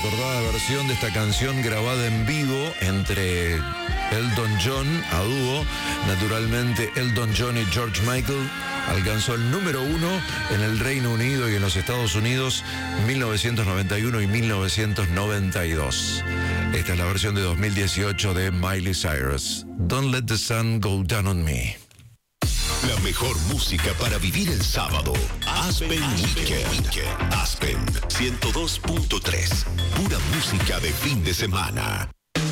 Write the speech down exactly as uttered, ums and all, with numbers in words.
recordada versión de esta canción grabada en vivo entre Elton John, a dúo, naturalmente Elton John y George Michael, alcanzó el número uno en el Reino Unido y en los Estados Unidos mil novecientos noventa y uno y mil novecientos noventa y dos. Esta es la versión de dos mil dieciocho de Miley Cyrus. Don't let the sun go down on me. La mejor música para vivir el sábado. Aspen Weekend. Aspen ciento dos punto tres. Pura música de fin de semana.